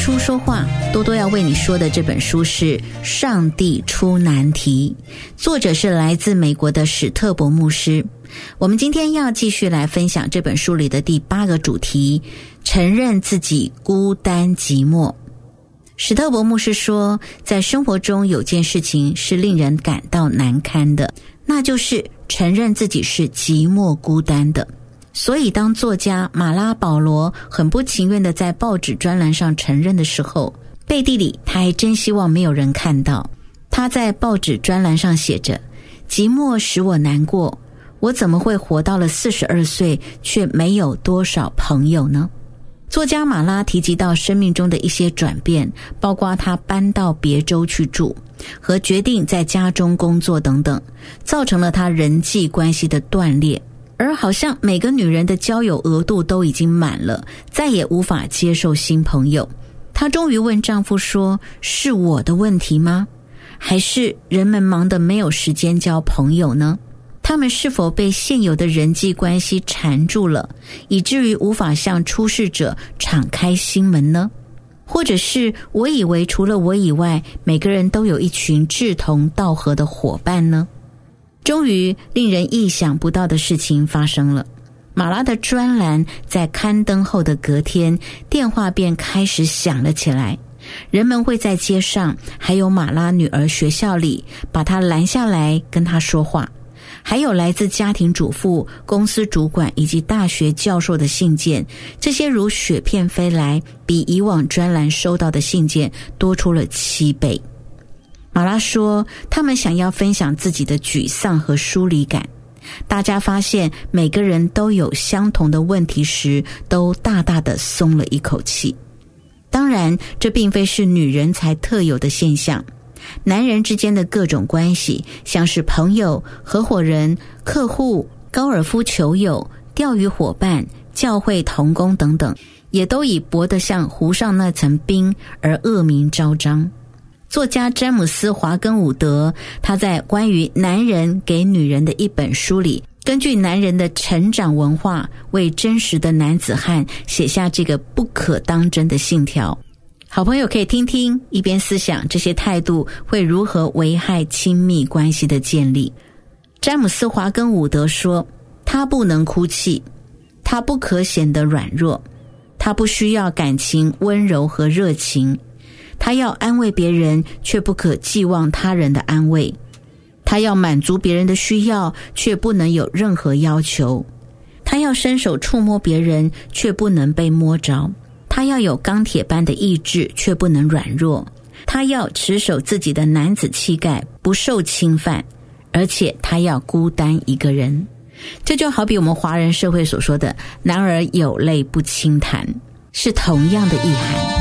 书说话，多多要为你说的这本书是《上帝出难题》，作者是来自美国的史特伯牧师。我们今天要继续来分享这本书里的第8个主题，承认自己孤单寂寞。史特伯牧师说，在生活中有件事情是令人感到难堪的，那就是承认自己是寂寞孤单的。所以当作家马拉保罗很不情愿地在报纸专栏上承认的时候，背地里他还真希望没有人看到。他在报纸专栏上写着，寂寞使我难过，我怎么会活到了42岁却没有多少朋友呢？作家马拉提及到生命中的一些转变，包括他搬到别州去住和决定在家中工作等等，造成了他人际关系的断裂。而好像每个女人的交友额度都已经满了，再也无法接受新朋友。她终于问丈夫说，是我的问题吗？还是人们忙得没有时间交朋友呢？他们是否被现有的人际关系缠住了，以至于无法向出世者敞开心门呢？或者是我以为除了我以外，每个人都有一群志同道合的伙伴呢？终于令人意想不到的事情发生了，马拉的专栏在刊登后的隔天，电话便开始响了起来。人们会在街上还有马拉女儿学校里把她拦下来跟她说话，还有来自家庭主妇、公司主管以及大学教授的信件，这些如雪片飞来，比以往专栏收到的信件多出了7倍。马拉说，他们想要分享自己的沮丧和疏离感。大家发现每个人都有相同的问题时，都大大的松了一口气。当然，这并非是女人才特有的现象。男人之间的各种关系，像是朋友、合伙人、客户、高尔夫球友、钓鱼伙伴、教会同工等等，也都以薄得像湖上那层冰而恶名昭彰。作家詹姆斯·华根伍德，他在关于男人给女人的一本书里，根据男人的成长文化，为真实的男子汉写下这个不可当真的信条。好朋友可以听听，一边思想这些态度会如何危害亲密关系的建立。詹姆斯·华根伍德说，他不能哭泣，他不可显得软弱，他不需要感情温柔和热情，他要安慰别人，却不可寄望他人的安慰。他要满足别人的需要，却不能有任何要求。他要伸手触摸别人，却不能被摸着。他要有钢铁般的意志，却不能软弱。他要持守自己的男子气概，不受侵犯，而且他要孤单一个人。这就好比我们华人社会所说的男儿有泪不轻弹，是同样的意涵。